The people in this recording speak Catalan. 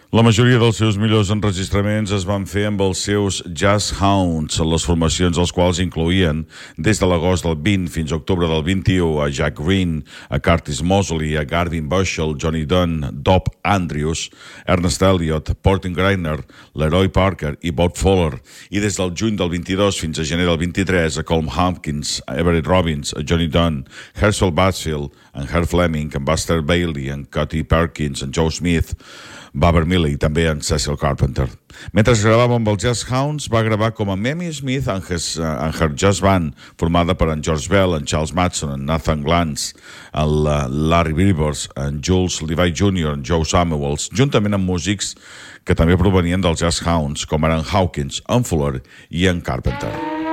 La majoria dels seus millors enregistraments es van fer amb els seus Jazz Hounds, les formacions als quals incloïen, des de l'agost del 20 fins a octubre del 21, a Jack Green, a Curtis Mosley, a Garvin Bushell, Johnny Dunn, Dob Andrews, Ernest Elliott, Porter Greiner, Leroy Parker i Bob Fowler, i des del juny del 22 fins a gener del 23 a Colm Hopkins, a Everett Robbins, a Johnny Dunn, Herschel Batsfield, en Herb Fleming, en Buster Bailey, en Cutty Perkins, en Joe Smith, Barbara Milley i també en Cecil Carpenter. Mentre gravava amb els Jazz Hounds, va gravar com a Mamie Smith en Her Jazz Band, formada per en George Bell, en Charles Matson, en Nathan Glantz, en Larry Rivers, en Jules Levi Jr., en Joe Samuels, juntament amb músics que també provenien dels Jazz Hounds, com eren Hawkins, en Fuller i en Carpenter.